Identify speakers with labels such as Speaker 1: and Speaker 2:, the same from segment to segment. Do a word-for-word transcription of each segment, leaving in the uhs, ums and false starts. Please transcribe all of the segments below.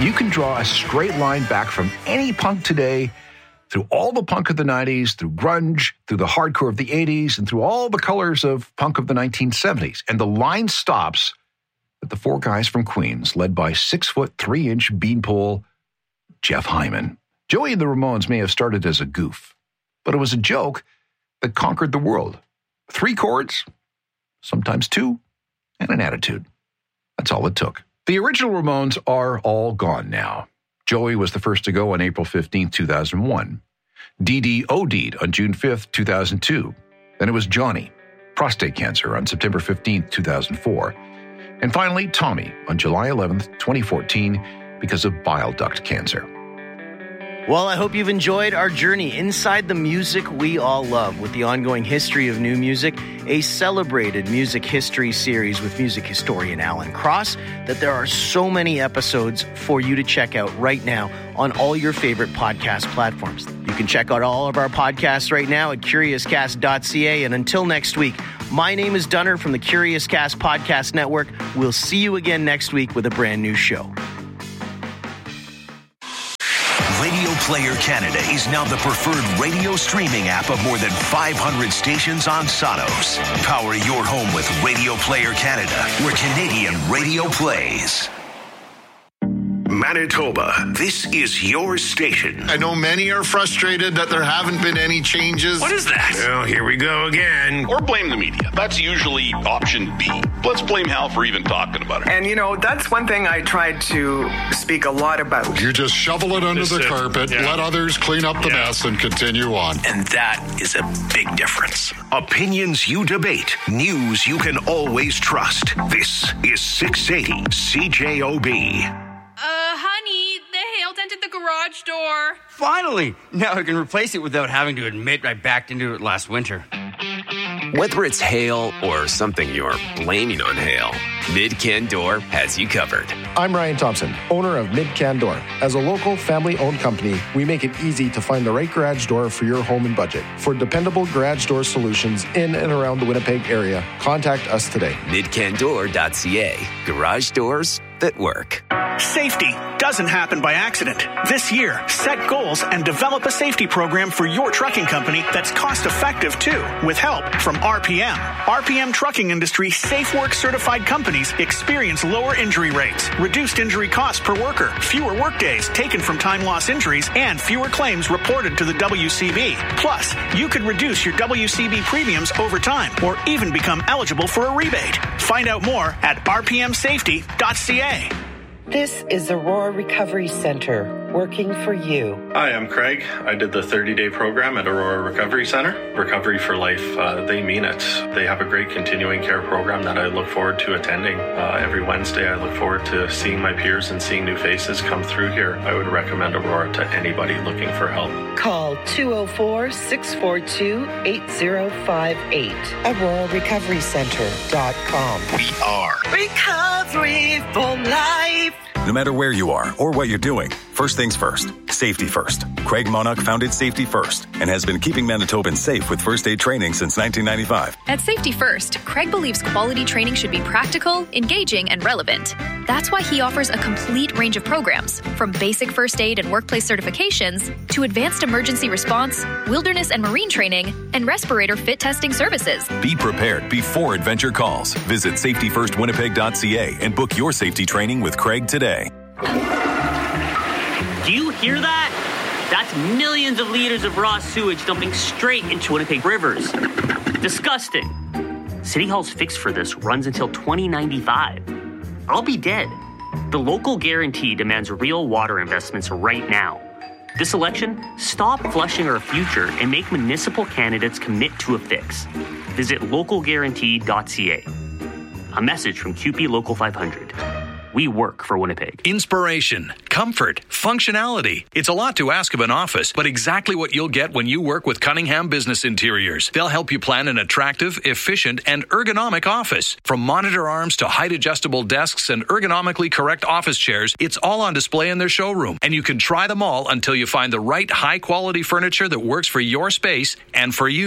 Speaker 1: You can draw a straight line back from any punk today, through all the punk of the nineties, through grunge, through the hardcore of the eighties, and through all the colors of punk of the nineteen seventies. And the line stops at the four guys from Queens, led by six foot three inch beanpole Jeff Hyman. Joey and the Ramones may have started as a goof, but it was a joke that conquered the world. Three chords, sometimes two, and an attitude. That's all it took. The original Ramones are all gone now. Joey was the first to go on April fifteenth, two thousand one. Dee Dee OD'd on June fifth, two thousand two. Then it was Johnny, prostate cancer, on September fifteenth, two thousand four. And finally, Tommy on July eleventh, twenty fourteen, because of bile duct cancer.
Speaker 2: Well, I hope you've enjoyed our journey inside the music we all love with the ongoing history of new music, a celebrated music history series with music historian Alan Cross, that there are so many episodes for you to check out right now on all your favorite podcast platforms. You can check out all of our podcasts right now at curious cast dot c a. And until next week, my name is Dunner from the Curious Cast Podcast Network. We'll see you again next week with a brand new show.
Speaker 3: Radio Player Canada is now the preferred radio streaming app of more than five hundred stations on Sonos. Power your home with Radio Player Canada, where Canadian radio plays. Manitoba, this is your station.
Speaker 4: I know many are frustrated that there haven't been any changes.
Speaker 3: What is that? Well, here we go again.
Speaker 5: Or blame the media. That's usually option B. Let's blame Hal for even talking about it.
Speaker 6: And, you know, that's one thing I tried to speak a lot about.
Speaker 4: You just shovel it under
Speaker 5: Just
Speaker 4: the
Speaker 5: it.
Speaker 4: carpet,
Speaker 5: Yeah.
Speaker 4: let others clean up the
Speaker 5: Yeah.
Speaker 4: mess, and continue on.
Speaker 3: And that is a big difference. Opinions you debate, news you can always trust. This is six eighty C J O B.
Speaker 7: Uh, honey, the hail dented the garage door.
Speaker 8: Finally! Now I can replace it without having to admit I backed into it last winter.
Speaker 9: Whether it's hail or something you're blaming on hail, Mid-Can Door has you covered.
Speaker 10: I'm Ryan Thompson, owner of Mid-Can Door. As a local, family-owned company, we make it easy to find the right garage door for your home and budget. For dependable garage door solutions in and around the Winnipeg area, contact us today.
Speaker 9: mid can door dot c a. Garage doors that work.
Speaker 11: Safety doesn't happen by accident. This year, set goals and develop a safety program for your trucking company that's cost-effective, too, with help from R P M. R P M Trucking Industry Safe Work certified companies experience lower injury rates, reduced injury costs per worker, fewer workdays taken from time loss injuries, and fewer claims reported to the W C B. Plus, you could reduce your W C B premiums over time or even become eligible for a rebate. Find out more at r p m safety dot c a.
Speaker 12: This is Aurora Recovery Center, working for you.
Speaker 13: Hi, I'm Craig. I did the thirty-day program at Aurora Recovery Center. Recovery for Life, uh, they mean it. They have a great continuing care program that I look forward to attending. Uh, every Wednesday, I look forward to seeing my peers and seeing new faces come through here. I would recommend Aurora to anybody looking for help.
Speaker 12: Call two oh four, six four two, eight oh five eight. aurora recovery center dot com.
Speaker 3: We are
Speaker 12: Recovery for Life.
Speaker 14: No matter where you are or what you're doing, first things first, safety first. Craig Monarch founded Safety First and has been keeping Manitobans safe with first aid training since nineteen ninety-five.
Speaker 15: At Safety First, Craig believes quality training should be practical, engaging, and relevant. That's why he offers a complete range of programs, from basic first aid and workplace certifications to advanced emergency response, wilderness and marine training, and respirator fit testing services.
Speaker 14: Be prepared before adventure calls. Visit safety first winnipeg dot c a and book your safety training with Craig today.
Speaker 16: Do you hear that? That's millions of liters of raw sewage dumping straight into Winnipeg rivers. Disgusting. City Hall's fix for this runs until twenty ninety-five. I'll be dead. The local guarantee demands real water investments right now. This election, stop flushing our future and make municipal candidates commit to a fix. Visit local guarantee dot c a. A message from Q P Local five hundred. We work for Winnipeg.
Speaker 17: Inspiration, comfort, functionality. It's a lot to ask of an office, but exactly what you'll get when you work with Cunningham Business Interiors. They'll help you plan an attractive, efficient, and ergonomic office. From monitor arms to height-adjustable desks and ergonomically correct office chairs, it's all on display in their showroom. And you can try them all until you find the right high-quality furniture that works for your space and for you.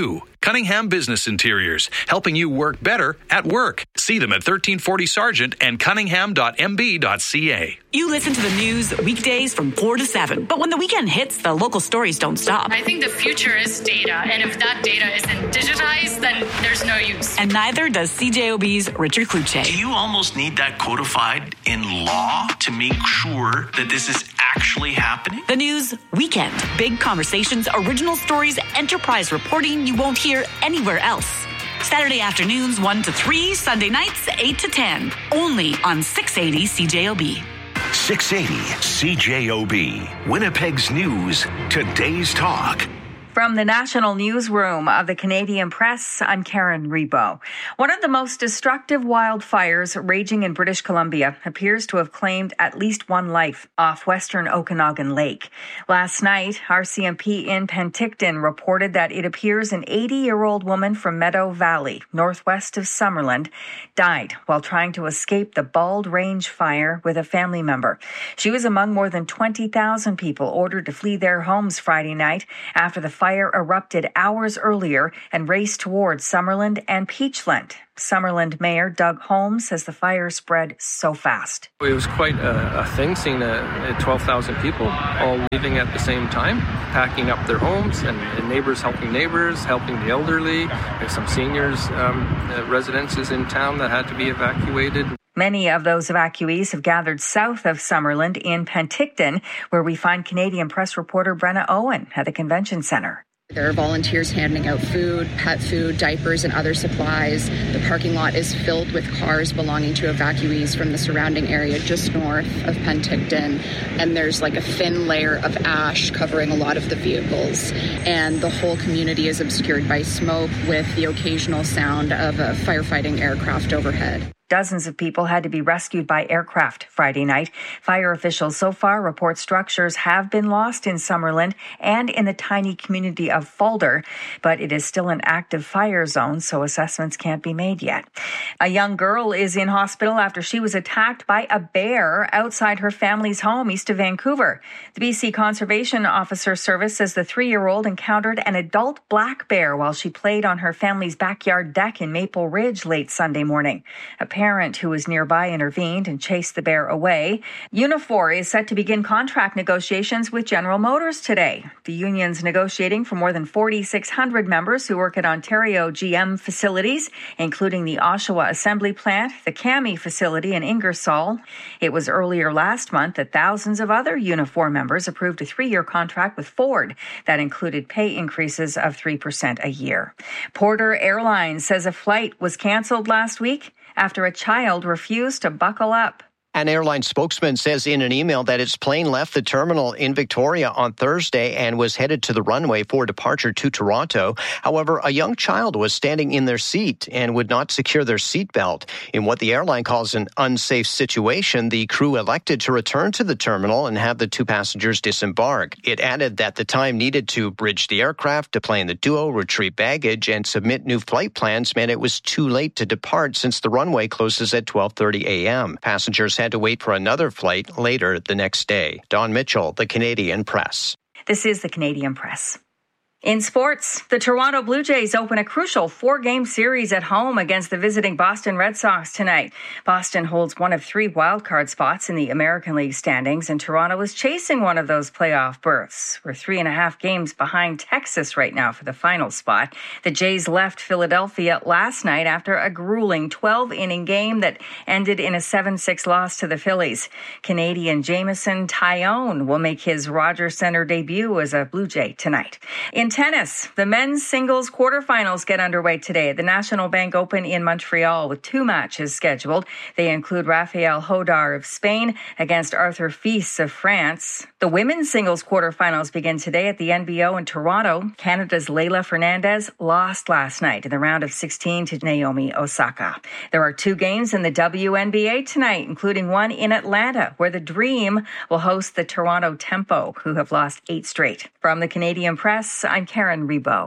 Speaker 17: Cunningham Business Interiors, helping you work better at work. See them at thirteen forty Sargent and cunningham dot m b dot c a.
Speaker 18: You listen to the news weekdays from four to seven, but when the weekend hits, the local stories don't stop.
Speaker 7: I think the future is data, and if that data isn't digitized, then there's no use.
Speaker 18: And neither does C J O B's Richard Kluche.
Speaker 19: Do you almost need that codified in law to make sure that this is actually happening?
Speaker 18: The news weekend. Big conversations, original stories, enterprise reporting you won't hear anywhere else. Saturday afternoons one to three, Sunday nights eight to ten. Only on six eighty C J O B.
Speaker 3: six eighty C J O B. Winnipeg's News. Today's Talk.
Speaker 20: From the National Newsroom of the Canadian Press, I'm Karen Rebo. One of the most destructive wildfires raging in British Columbia appears to have claimed at least one life off western Okanagan Lake. Last night, R C M P in Penticton reported that it appears an eighty-year-old woman from Meadow Valley, northwest of Summerland, died while trying to escape the Bald Range fire with a family member. She was among more than twenty thousand people ordered to flee their homes Friday night after the fire erupted hours earlier and raced towards Summerland and Peachland. Summerland Mayor Doug Holmes says the fire spread so fast.
Speaker 21: It was quite a, a thing, seeing a, a twelve thousand people all leaving at the same time, packing up their homes, and, and neighbors helping neighbors, helping the elderly. There's some seniors' um, uh, residences in town that had to be evacuated.
Speaker 20: Many of those evacuees have gathered south of Summerland in Penticton, where we find Canadian Press reporter Brenna Owen at the convention centre.
Speaker 22: There are volunteers handing out food, pet food, diapers, and other supplies. The parking lot is filled with cars belonging to evacuees from the surrounding area just north of Penticton. And there's like a thin layer of ash covering a lot of the vehicles. And the whole community is obscured by smoke with the occasional sound of a firefighting aircraft overhead.
Speaker 20: Dozens of people had to be rescued by aircraft Friday night. Fire officials so far report structures have been lost in Summerland and in the tiny community of Falder, but it is still an active fire zone, so assessments can't be made yet. A young girl is in hospital after she was attacked by a bear outside her family's home east of Vancouver. The B C Conservation Officer Service says the three-year-old encountered an adult black bear while she played on her family's backyard deck in Maple Ridge late Sunday morning. A parent who was nearby intervened and chased the bear away. Unifor is set to begin contract negotiations with General Motors today. The union's negotiating for more than forty-six hundred members who work at Ontario G M facilities, including the Oshawa Assembly Plant, the Cami facility in Ingersoll. It was earlier last month that thousands of other Unifor members approved a three-year contract with Ford that included pay increases of three percent a year. Porter Airlines says a flight was canceled last week after a child refused to buckle up.
Speaker 23: An airline spokesman says in an email that its plane left the terminal in Victoria on Thursday and was headed to the runway for departure to Toronto. However, a young child was standing in their seat and would not secure their seatbelt. In what the airline calls an unsafe situation, the crew elected to return to the terminal and have the two passengers disembark. It added that the time needed to bridge the aircraft, deplane the duo, retrieve baggage, and submit new flight plans meant it was too late to depart since the runway closes at twelve thirty a.m. Passengers had to wait for another flight later the next day. Don Mitchell, the Canadian Press.
Speaker 20: This is the Canadian Press. In sports, the Toronto Blue Jays open a crucial four-game series at home against the visiting Boston Red Sox tonight. Boston holds one of three wildcard spots in the American League standings, and Toronto is chasing one of those playoff berths. We're three and a half games behind Texas right now for the final spot. The Jays left Philadelphia last night after a grueling twelve-inning game that ended in a seven six loss to the Phillies. Canadian Jameson Taillon will make his Rogers Center debut as a Blue Jay tonight. In tennis, the men's singles quarterfinals get underway today at the National Bank Open in Montreal with two matches scheduled. They include Rafael Hodar of Spain against Arthur Fils of France. The women's singles quarterfinals begin today at the N B O in Toronto. Canada's Leylah Fernandez lost last night in the round of sixteen to Naomi Osaka. There are two games in the W N B A tonight, including one in Atlanta, where the Dream will host the Toronto Tempo, who have lost eight straight. From the Canadian Press, I'm Karen Rebo.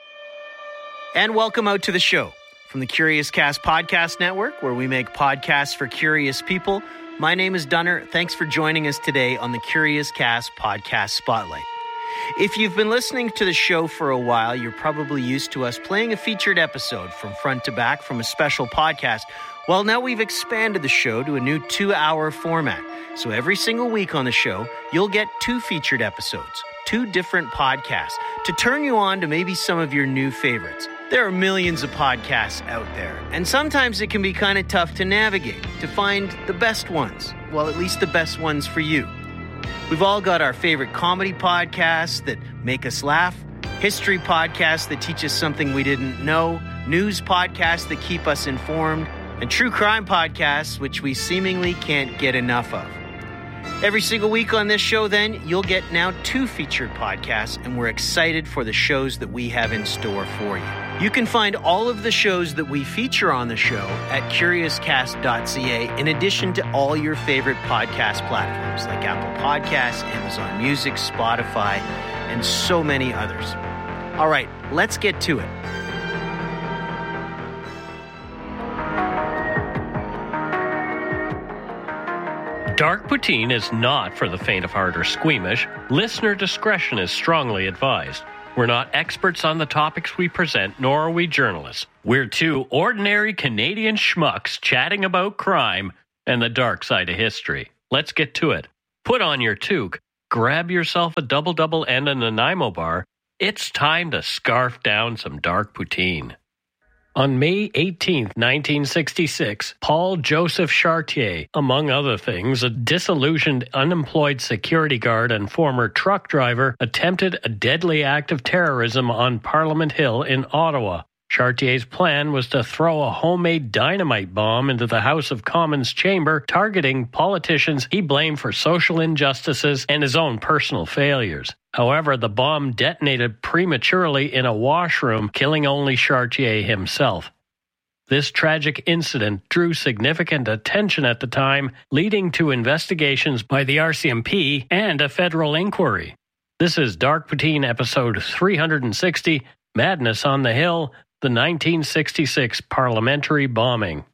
Speaker 2: And welcome out to the show from the Curious Cast Podcast Network, where we make podcasts for curious people. My name is Dunner. Thanks for joining us today on the Curious Cast Podcast Spotlight. If you've been listening to the show for a while, you're probably used to us playing a featured episode from front to back from a special podcast. Well, now we've expanded the show to a new two-hour format. So every single week on the show, you'll get two featured episodes, two different podcasts, to turn you on to maybe some of your new favorites. There are millions of podcasts out there, and sometimes it can be kind of tough to navigate, to find the best ones. Well, at least the best ones for you. We've all got our favorite comedy podcasts that make us laugh, history podcasts that teach us something we didn't know, news podcasts that keep us informed, and true crime podcasts which we seemingly can't get enough of. Every single week on this show, then, you'll get now two featured podcasts, and we're excited for the shows that we have in store for you. You can find all of the shows that we feature on the show at curious cast dot c a, in addition to all your favorite podcast platforms like Apple Podcasts, Amazon Music, Spotify, and so many others. All right, let's get to it.
Speaker 1: Dark poutine is not for the faint of heart or squeamish. Listener discretion is strongly advised. We're not experts on the topics we present, nor are we journalists. We're two ordinary Canadian schmucks chatting about crime and the dark side of history. Let's get to it. Put on your toque, grab yourself a double-double and a Nanaimo bar. It's time to scarf down some dark poutine. On May eighteenth, nineteen sixty-six, Paul Joseph Chartier, among other things, a disillusioned unemployed security guard and former truck driver, attempted a deadly act of terrorism on Parliament Hill in Ottawa. Chartier's plan was to throw a homemade dynamite bomb into the House of Commons chamber, targeting politicians he blamed for social injustices and his own personal failures. However, the bomb detonated prematurely in a washroom, killing only Chartier himself. This tragic incident drew significant attention at the time, leading to investigations by the R C M P and a federal inquiry. This is Dark Poutine episode three hundred sixty, Madness on the Hill, the nineteen sixty-six parliamentary bombing.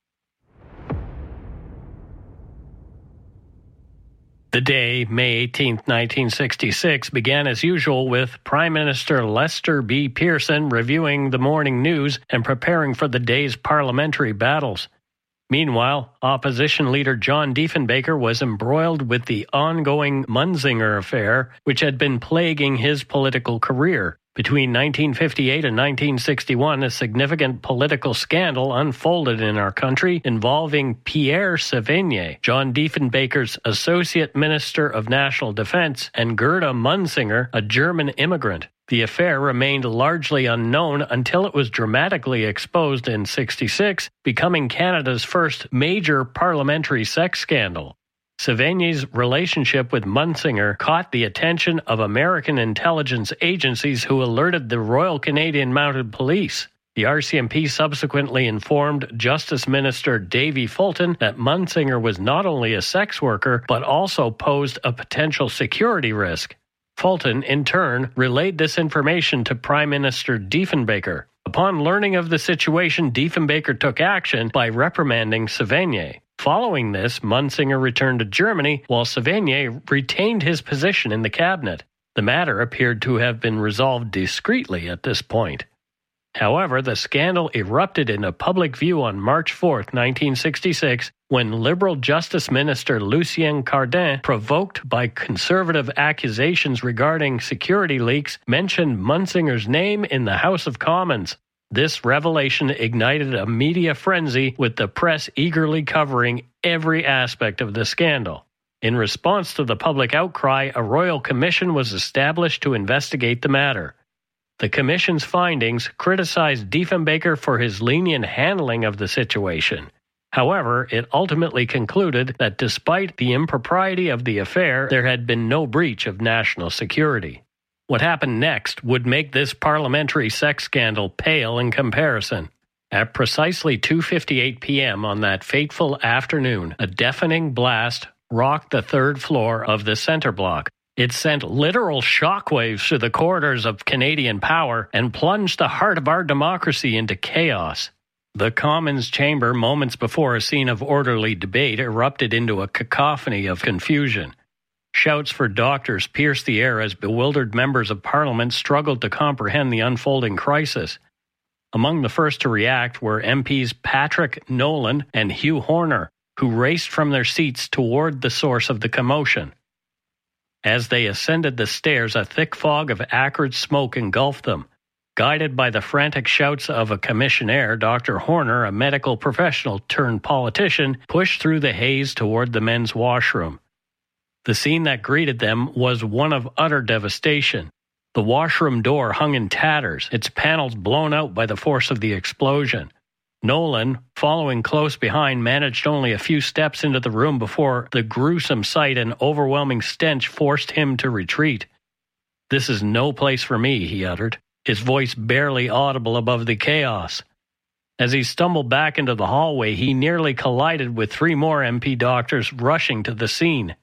Speaker 1: The day, May eighteenth, nineteen sixty-six, began as usual with Prime Minister Lester B. Pearson reviewing the morning news and preparing for the day's parliamentary battles. Meanwhile, opposition leader John Diefenbaker was embroiled with the ongoing Munzinger affair, which had been plaguing his political career. Between nineteen fifty-eight and nineteen sixty-one, a significant political scandal unfolded in our country involving Pierre Sévigné, John Diefenbaker's Associate Minister of National Defense, and Gerda Munzinger, a German immigrant. The affair remained largely unknown until it was dramatically exposed in sixty-six, becoming Canada's first major parliamentary sex scandal. Sévigné's relationship with Munzinger caught the attention of American intelligence agencies who alerted the Royal Canadian Mounted Police. The R C M P subsequently informed Justice Minister Davy Fulton that Munzinger was not only a sex worker, but also posed a potential security risk. Fulton, in turn, relayed this information to Prime Minister Diefenbaker. Upon learning of the situation, Diefenbaker took action by reprimanding Sévigné. Following this, Munzinger returned to Germany, while Sévigné retained his position in the cabinet. The matter appeared to have been resolved discreetly at this point. However, the scandal erupted into public view on March fourth, nineteen sixty-six, when Liberal Justice Minister Lucien Cardin, provoked by conservative accusations regarding security leaks, mentioned Munzinger's name in the House of Commons. This revelation ignited a media frenzy, with the press eagerly covering every aspect of the scandal. In response to the public outcry, a royal commission was established to investigate the matter. The commission's findings criticized Diefenbaker for his lenient handling of the situation. However, it ultimately concluded that despite the impropriety of the affair, there had been no breach of national security. What happened next would make this parliamentary sex scandal pale in comparison. At precisely two fifty-eight p.m. on that fateful afternoon, a deafening blast rocked the third floor of the Centre Block. It sent literal shockwaves through the corridors of Canadian power and plunged the heart of our democracy into chaos. The Commons chamber, moments before a scene of orderly debate, erupted into a cacophony of confusion. Shouts for doctors pierced the air as bewildered members of Parliament struggled to comprehend the unfolding crisis. Among the first to react were M Ps Patrick Nolan and Hugh Horner, who raced from their seats toward the source of the commotion. As they ascended the stairs, a thick fog of acrid smoke engulfed them. Guided by the frantic shouts of a commissionaire, Doctor Horner, a medical professional turned politician, pushed through the haze toward the men's washroom. The scene that greeted them was one of utter devastation. The washroom door hung in tatters, its panels blown out by the force of the explosion. Nolan, following close behind, managed only a few steps into the room before the gruesome sight and overwhelming stench forced him to retreat. "This is no place for me," he uttered, his voice barely audible above the chaos. As he stumbled back into the hallway, he nearly collided with three more M P doctors rushing to the scene.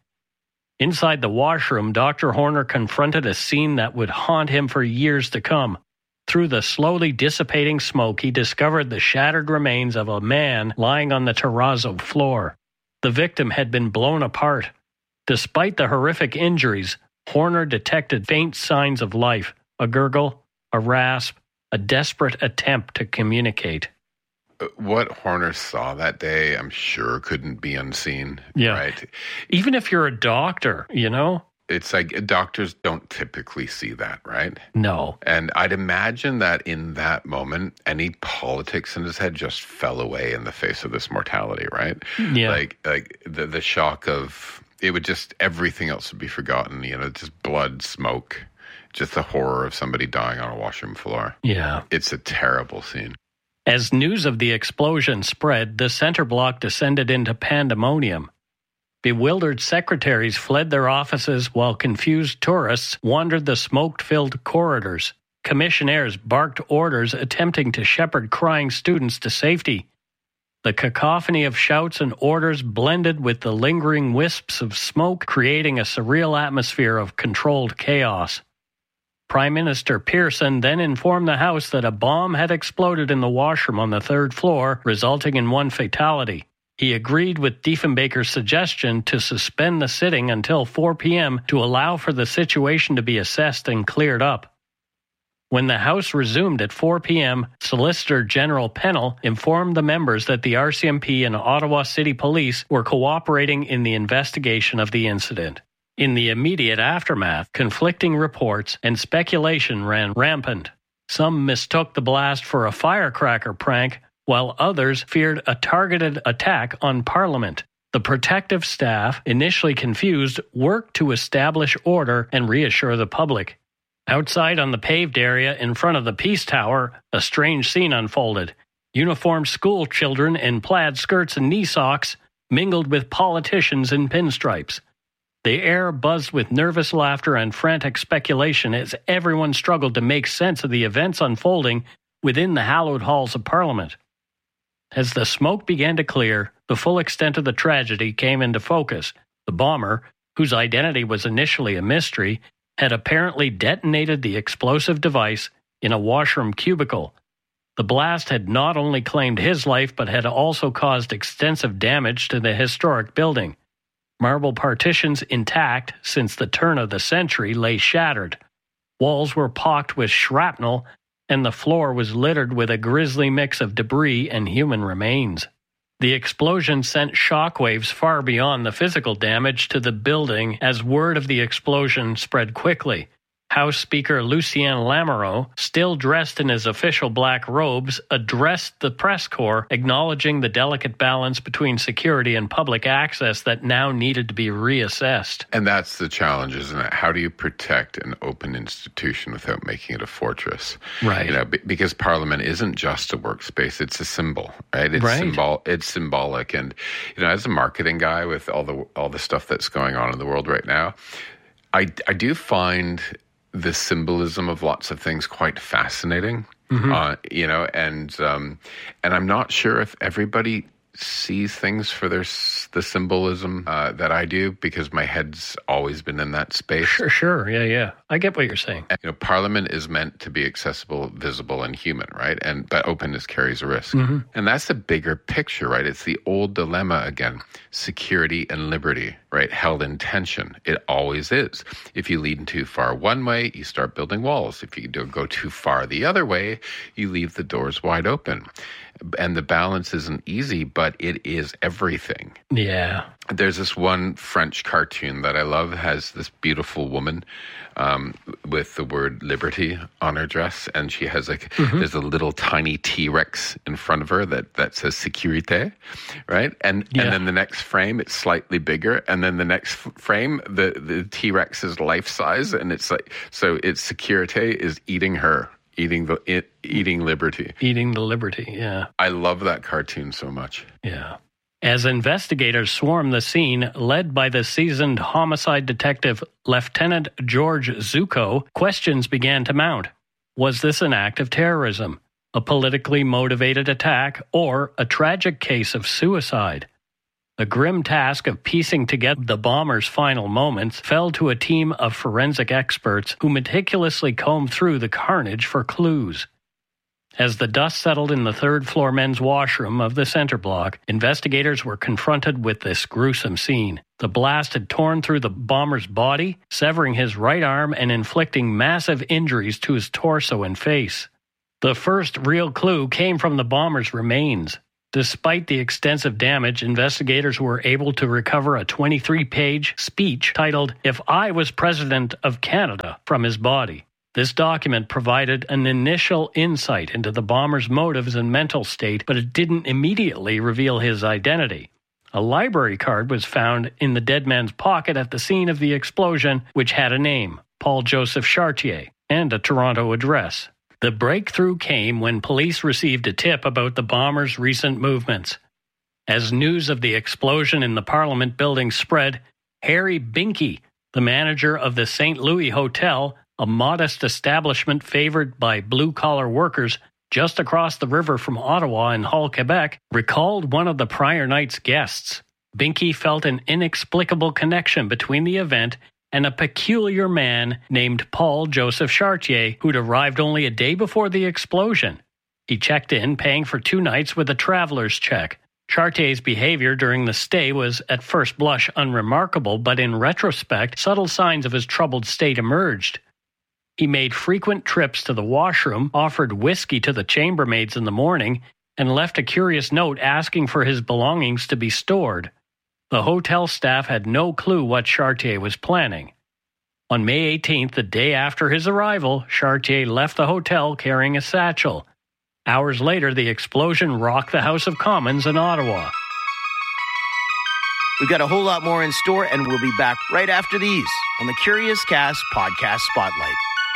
Speaker 1: Inside the washroom, Doctor Horner confronted a scene that would haunt him for years to come. Through the slowly dissipating smoke, he discovered the shattered remains of a man lying on the terrazzo floor. The victim had been blown apart. Despite the horrific injuries, Horner detected faint signs of life, a gurgle, a rasp, a desperate attempt to communicate.
Speaker 4: What Horner saw that day, I'm sure, couldn't be unseen.
Speaker 1: Yeah.
Speaker 4: Right?
Speaker 1: Even if you're a doctor, you know?
Speaker 4: It's like doctors don't typically see that, right?
Speaker 1: No.
Speaker 4: And I'd imagine that in that moment, any politics in his head just fell away in the face of this mortality, right?
Speaker 1: Yeah.
Speaker 4: Like, like the, the shock of, it would just, everything else would be forgotten, you know, just blood, smoke, just the horror of somebody dying on a washroom floor.
Speaker 1: Yeah.
Speaker 4: It's a terrible scene.
Speaker 1: As news of the explosion spread, the center block descended into pandemonium. Bewildered secretaries fled their offices while confused tourists wandered the smoke-filled corridors. Commissionaires barked orders attempting to shepherd crying students to safety. The cacophony of shouts and orders blended with the lingering wisps of smoke, creating a surreal atmosphere of controlled chaos. Prime Minister Pearson then informed the House that a bomb had exploded in the washroom on the third floor, resulting in one fatality. He agreed with Diefenbaker's suggestion to suspend the sitting until four p.m. to allow for the situation to be assessed and cleared up. When the House resumed at four p.m., Solicitor General Pennell informed the members that the R C M P and Ottawa City Police were cooperating in the investigation of the incident. In the immediate aftermath, conflicting reports and speculation ran rampant. Some mistook the blast for a firecracker prank, while others feared a targeted attack on Parliament. The protective staff, initially confused, worked to establish order and reassure the public. Outside on the paved area in front of the Peace Tower, a strange scene unfolded. Uniformed school children in plaid skirts and knee socks mingled with politicians in pinstripes. The air buzzed with nervous laughter and frantic speculation as everyone struggled to make sense of the events unfolding within the hallowed halls of Parliament. As the smoke began to clear, the full extent of the tragedy came into focus. The bomber, whose identity was initially a mystery, had apparently detonated the explosive device in a washroom cubicle. The blast had not only claimed his life, but had also caused extensive damage to the historic building. Marble partitions intact since the turn of the century lay shattered. Walls were pocked with shrapnel, and the floor was littered with a grisly mix of debris and human remains. The explosion sent shockwaves far beyond the physical damage to the building as word of the explosion spread quickly. House Speaker Lucien Lamoureux, still dressed in his official black robes, addressed the press corps, acknowledging the delicate balance between security and public access that now needed to be reassessed.
Speaker 4: And that's the challenge, isn't it? How do you protect an open institution without making it a fortress?
Speaker 1: Right.
Speaker 4: You know, b- because Parliament isn't just a workspace; it's a symbol, right? It's
Speaker 1: right.
Speaker 4: symbol. It's symbolic, and you know, as a marketing guy with all the all the stuff that's going on in the world right now, I I do find the symbolism of lots of things quite fascinating, mm-hmm. uh, you know, and um, and I'm not sure if everybody see things for their the symbolism uh, that I do, because my head's always been in that space.
Speaker 1: Sure, sure. Yeah, yeah. I get what you're saying.
Speaker 4: And, you know, Parliament is meant to be accessible, visible, and human, right? And but openness carries a risk.
Speaker 1: Mm-hmm.
Speaker 4: And that's the bigger picture, right? It's the old dilemma again. Security and liberty, right? Held in tension. It always is. If you lean too far one way, you start building walls. If you go too far the other way, you leave the doors wide open. And the balance isn't easy, but it is everything.
Speaker 1: Yeah.
Speaker 4: There's this one French cartoon that I love, has this beautiful woman um, with the word liberty on her dress. And she has like, mm-hmm. there's a little tiny T-Rex in front of her that, that says sécurité, right? And yeah. and then the next frame, it's slightly bigger. And then the next f- frame, the, the T-Rex is life size. And it's like, so it's sécurité is eating her. Eating the it, eating liberty.
Speaker 1: Eating the liberty, yeah.
Speaker 4: I love that cartoon so much.
Speaker 1: Yeah. As investigators swarm the scene, led by the seasoned homicide detective Lieutenant George Zuko, questions began to mount. Was this an act of terrorism, a politically motivated attack, or a tragic case of suicide? The grim task of piecing together the bomber's final moments fell to a team of forensic experts who meticulously combed through the carnage for clues. As the dust settled in the third-floor men's washroom of the center block, investigators were confronted with this gruesome scene. The blast had torn through the bomber's body, severing his right arm and inflicting massive injuries to his torso and face. The first real clue came from the bomber's remains. Despite the extensive damage, investigators were able to recover a twenty-three page speech titled, "If I Was President of Canada," from his body. This document provided an initial insight into the bomber's motives and mental state, but it didn't immediately reveal his identity. A library card was found in the dead man's pocket at the scene of the explosion, which had a name, Paul Joseph Chartier, and a Toronto address. The breakthrough came when police received a tip about the bomber's recent movements. As news of the explosion in the Parliament building spread, Harry Binkie, the manager of the Saint Louis Hotel, a modest establishment favored by blue-collar workers just across the river from Ottawa in Hull, Quebec, recalled one of the prior night's guests. Binkie felt an inexplicable connection between the event and a peculiar man named Paul Joseph Chartier, who'd arrived only a day before the explosion. He checked in, paying for two nights with a traveler's check. Chartier's behavior during the stay was at first blush unremarkable, but in retrospect, subtle signs of his troubled state emerged. He made frequent trips to the washroom, offered whiskey to the chambermaids in the morning, and left a curious note asking for his belongings to be stored. The hotel staff had no clue what Chartier was planning. On May eighteenth, the day after his arrival, Chartier left the hotel carrying a satchel. Hours later, the explosion rocked the House of Commons in Ottawa.
Speaker 2: We've got a whole lot more in store, and we'll be back right after these on the Curious Cast Podcast Spotlight.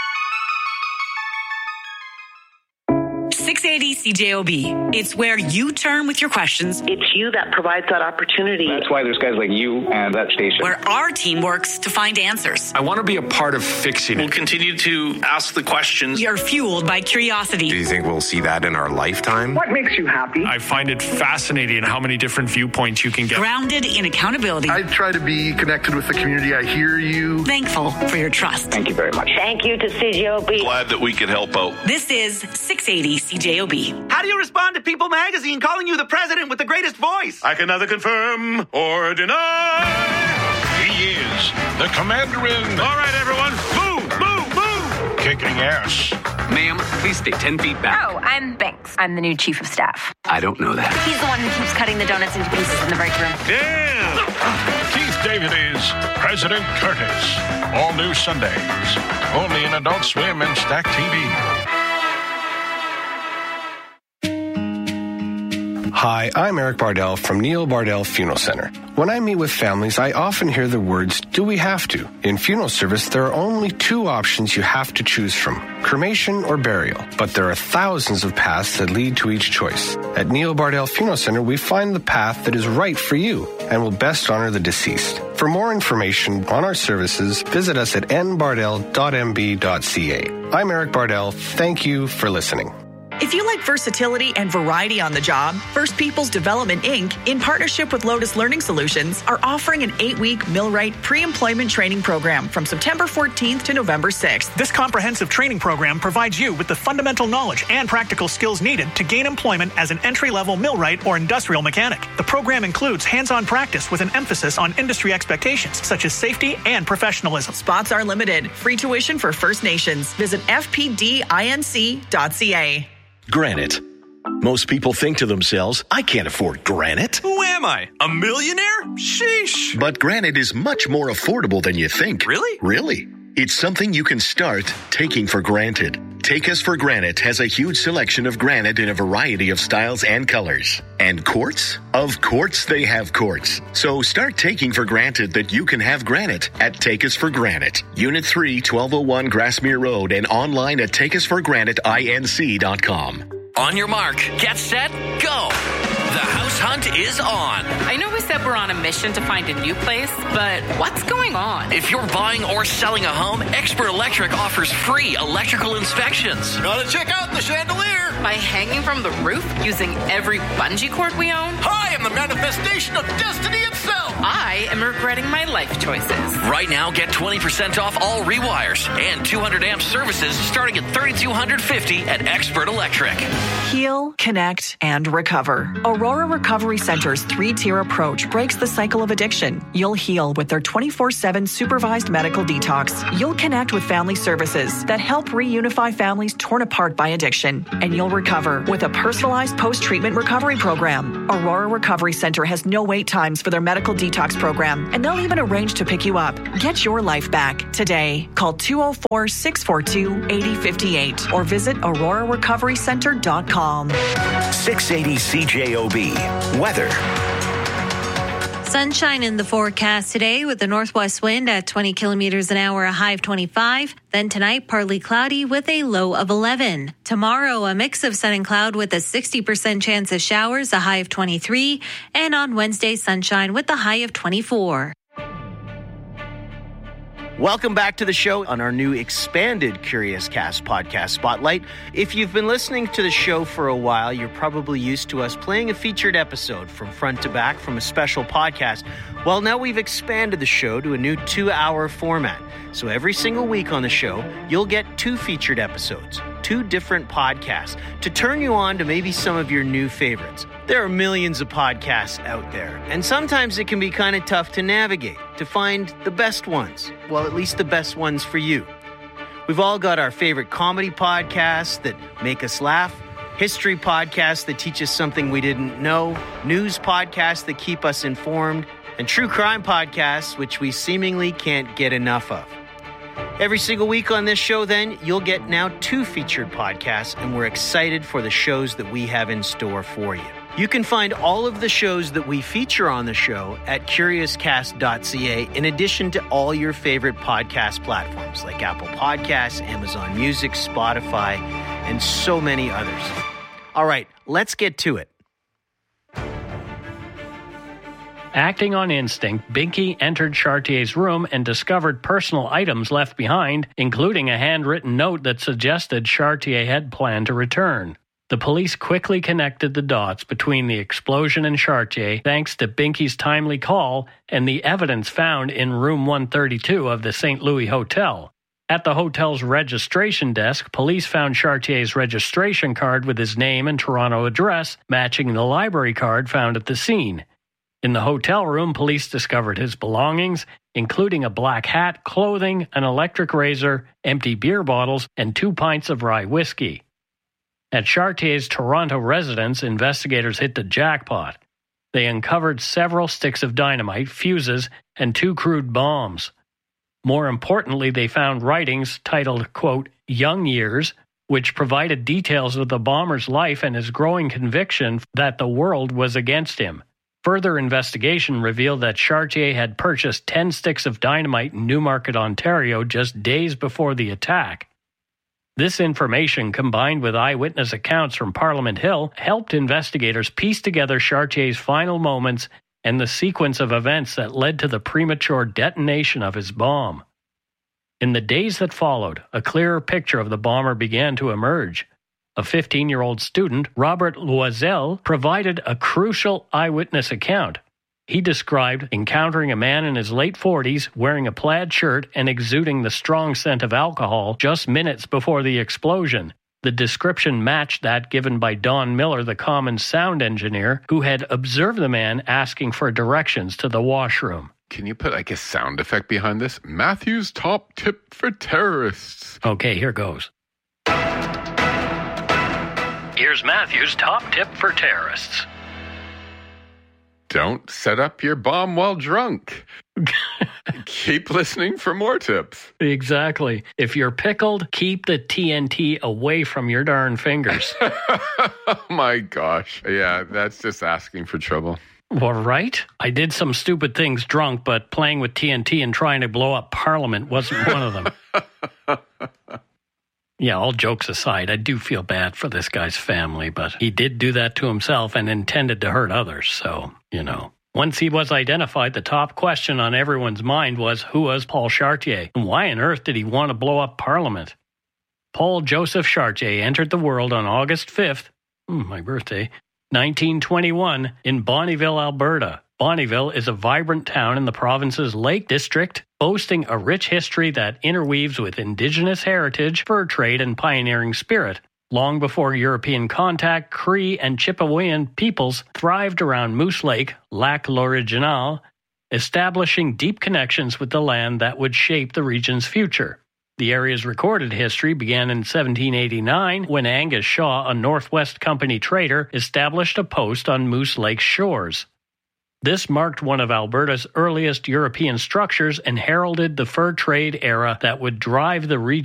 Speaker 18: six eighty C J O B. It's where you turn with your questions.
Speaker 5: It's you that provides that opportunity.
Speaker 6: That's why there's guys like you and that station.
Speaker 18: Where our team works to find answers.
Speaker 8: I want to be a part of fixing it.
Speaker 19: We'll continue to ask the questions.
Speaker 18: You're fueled by curiosity.
Speaker 9: Do you think we'll see that in our lifetime?
Speaker 5: What makes you happy?
Speaker 8: I find it fascinating how many different viewpoints you can get.
Speaker 18: Grounded in accountability.
Speaker 24: I try to be connected with the community. I hear you.
Speaker 18: Thankful for your trust.
Speaker 6: Thank you very much.
Speaker 5: Thank you to C J O B.
Speaker 19: Glad that we could help out.
Speaker 18: This is six eighty C J O B.
Speaker 25: How do you respond to People Magazine calling you the president with the greatest voice?
Speaker 19: I can neither confirm or deny. He is the commander in. All right, everyone, move, move, move. Kicking ass.
Speaker 9: Ma'am, please stay ten feet back.
Speaker 26: Oh, I'm Banks. I'm the new chief of staff.
Speaker 9: I don't know that.
Speaker 26: He's the one who keeps cutting the donuts into pieces in the break room.
Speaker 19: Yeah. Keith David is President Curtis. All new Sundays. Only in Adult Swim and Stack T V.
Speaker 27: Hi, I'm Eric Bardell from Neil Bardell Funeral Center. When I meet with families, I often hear the words, do we have to? In funeral service, there are only two options you have to choose from, cremation or burial. But there are thousands of paths that lead to each choice. At Neil Bardell Funeral Center, we find the path that is right for you and will best honor the deceased. For more information on our services, visit us at n bardell dot m b dot c a. I'm Eric Bardell. Thank you for listening.
Speaker 18: If
Speaker 10: If you like versatility and variety on the job, First Peoples Development Incorporated, in partnership with Lotus Learning Solutions, are offering an eight-week Millwright pre-employment training program from September fourteenth to November sixth.
Speaker 11: This comprehensive training program provides you with the fundamental knowledge and practical skills needed to gain employment as an entry-level millwright or industrial mechanic. The program includes hands-on practice with an emphasis on industry expectations such as safety and professionalism.
Speaker 10: Spots are limited. Free tuition for First Nations. Visit f p d inc dot c a.
Speaker 12: Granite. Most people think to themselves, I can't afford granite.
Speaker 13: Who am I? A millionaire? Sheesh.
Speaker 12: But granite is much more affordable than you think.
Speaker 13: Really?
Speaker 12: Really. It's something you can start taking for granted. Take Us for Granite has a huge selection of granite in a variety of styles and colors. And quartz? Of course they have quartz. So start taking for granted that you can have granite at Take Us for Granite. Unit three, twelve oh one Grassmere Road, and online at take us for granite inc dot com.
Speaker 14: On your mark, get set, go! The house hunt is on.
Speaker 15: I know we said we're on a mission to find a new place, but what's going on?
Speaker 14: If you're buying or selling a home, Expert Electric offers free electrical inspections.
Speaker 16: Gotta check out the chandelier.
Speaker 15: By hanging from the roof using every bungee cord we own?
Speaker 16: I am the manifestation of destiny itself.
Speaker 15: I am regretting my life choices.
Speaker 14: Right now, get twenty percent off all rewires and two hundred amp services starting at three thousand two hundred fifty dollars at Expert Electric.
Speaker 10: Heal, connect, and recover. Aurora Recovery Center's three-tier approach breaks the cycle of addiction. You'll heal with their twenty-four seven supervised medical detox. You'll connect with family services that help reunify families torn apart by addiction. And you'll recover with a personalized post-treatment recovery program. Aurora Recovery Center has no wait times for their medical detox program, and they'll even arrange to pick you up. Get your life back today. Call two oh four, six four two, eight oh five eight or visit aurora recovery center dot com.
Speaker 3: six eighty C J O B. Weather.
Speaker 28: Sunshine in the forecast today with the northwest wind at twenty kilometers an hour, a high of twenty-five. Then tonight, partly cloudy with a low of eleven. Tomorrow, a mix of sun and cloud with a sixty percent chance of showers, a high of twenty-three. And on Wednesday, sunshine with a high of twenty-four.
Speaker 2: Welcome back to the show on our new expanded Curious Cast podcast Spotlight. If you've been listening to the show for a while, you're probably used to us playing a featured episode from front to back from a special podcast. Well, now we've expanded the show to a new two-hour format. So every single week on the show, you'll get two featured episodes, two different podcasts, to turn you on to maybe some of your new favorites. There are millions of podcasts out there, and sometimes it can be kind of tough to navigate, to find the best ones. Well, at least the best ones for you. We've all got our favorite comedy podcasts that make us laugh, history podcasts that teach us something we didn't know, news podcasts that keep us informed, and true crime podcasts, which we seemingly can't get enough of. Every single week on this show, then, you'll get now two featured podcasts, and we're excited for the shows that we have in store for you. You can find all of the shows that we feature on the show at curious cast dot c a, in addition to all your favorite podcast platforms like Apple Podcasts, Amazon Music, Spotify, and so many others. All right, let's get to it.
Speaker 1: Acting on instinct, Binky entered Chartier's room and discovered personal items left behind, including a handwritten note that suggested Chartier had planned to return. The police quickly connected the dots between the explosion and Chartier thanks to Binky's timely call and the evidence found in room one thirty-two of the Saint Louis Hotel. At the hotel's registration desk, police found Chartier's registration card with his name and Toronto address, matching the library card found at the scene. In the hotel room, police discovered his belongings, including a black hat, clothing, an electric razor, empty beer bottles, and two pints of rye whiskey. At Chartier's Toronto residence, investigators hit the jackpot. They uncovered several sticks of dynamite, fuses, and two crude bombs. More importantly, they found writings titled, quote, Young Years, which provided details of the bomber's life and his growing conviction that the world was against him. Further investigation revealed that Chartier had purchased ten sticks of dynamite in Newmarket, Ontario, just days before the attack. This information, combined with eyewitness accounts from Parliament Hill, helped investigators piece together Chartier's final moments and the sequence of events that led to the premature detonation of his bomb. In the days that followed, a clearer picture of the bomber began to emerge. A fifteen-year-old student, Robert Loisel, provided a crucial eyewitness account. He described encountering a man in his late forties wearing a plaid shirt and exuding the strong scent of alcohol just minutes before the explosion. The description matched that given by Don Miller, the Commons sound engineer, who had observed the man asking for directions to the washroom.
Speaker 4: Can you put like a sound effect behind this? Matthew's top tip for terrorists.
Speaker 1: Okay, here goes. Here's Matthew's top tip for terrorists.
Speaker 4: Don't set up your bomb while drunk. Keep listening for more tips.
Speaker 1: Exactly. If you're pickled, keep the T N T away from your darn fingers.
Speaker 4: Oh my gosh. Yeah, that's just asking for trouble.
Speaker 1: Well, right? I did some stupid things drunk, but playing with T N T and trying to blow up Parliament wasn't one of them. Yeah, all jokes aside, I do feel bad for this guy's family, but he did do that to himself and intended to hurt others, so, you know. Once he was identified, the top question on everyone's mind was, who was Paul Chartier, and why on earth did he want to blow up Parliament? Paul Joseph Chartier entered the world on August fifth, hmm, my birthday, nineteen twenty-one, in Bonnyville, Alberta. Bonnyville is a vibrant town in the province's Lake District, boasting a rich history that interweaves with Indigenous heritage, fur trade, and pioneering spirit. Long before European contact, Cree and Chippewayan peoples thrived around Moose Lake, Lac l'Original, establishing deep connections with the land that would shape the region's future. The area's recorded history began in seventeen eighty-nine when Angus Shaw, a Northwest Company trader, established a post on Moose Lake's shores. This marked one of Alberta's earliest European structures and heralded the fur trade era that would drive the region